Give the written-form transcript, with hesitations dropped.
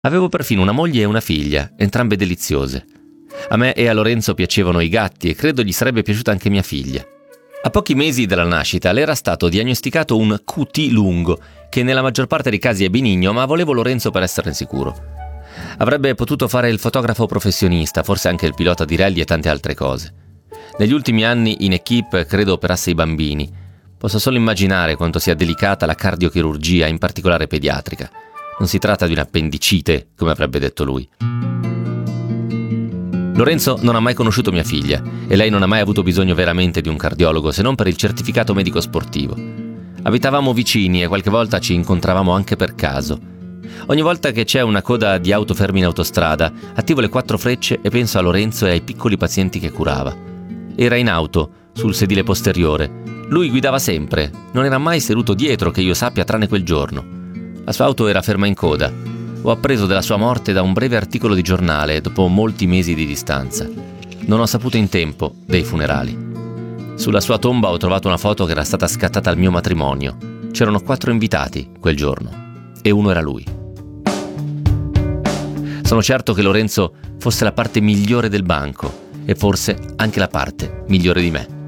Avevo perfino una moglie e una figlia, entrambe deliziose. A me e a Lorenzo piacevano i gatti e credo gli sarebbe piaciuta anche mia figlia. A pochi mesi dalla nascita le era stato diagnosticato un QT lungo, che nella maggior parte dei casi è benigno, ma volevo Lorenzo per esserne sicuro. Avrebbe potuto fare il fotografo professionista, forse anche il pilota di rally e tante altre cose. Negli ultimi anni in equipe credo operasse i bambini. Posso solo immaginare quanto sia delicata la cardiochirurgia, in particolare pediatrica. Non si tratta di un'appendicite, come avrebbe detto lui. Lorenzo non ha mai conosciuto mia figlia e lei non ha mai avuto bisogno veramente di un cardiologo, se non per il certificato medico sportivo. Abitavamo vicini e qualche volta ci incontravamo anche per caso. Ogni volta che c'è una coda di auto fermi in autostrada, attivo le 4 frecce e penso a Lorenzo e ai piccoli pazienti che curava. Era in auto, sul sedile posteriore. Lui guidava sempre, non era mai seduto dietro che io sappia tranne quel giorno. La sua auto era ferma in coda. Ho appreso della sua morte da un breve articolo di giornale dopo molti mesi di distanza. Non ho saputo in tempo dei funerali. Sulla sua tomba ho trovato una foto che era stata scattata al mio matrimonio. C'erano 4 invitati quel giorno e uno era lui. Sono certo che Lorenzo fosse la parte migliore del banco e forse anche la parte migliore di me.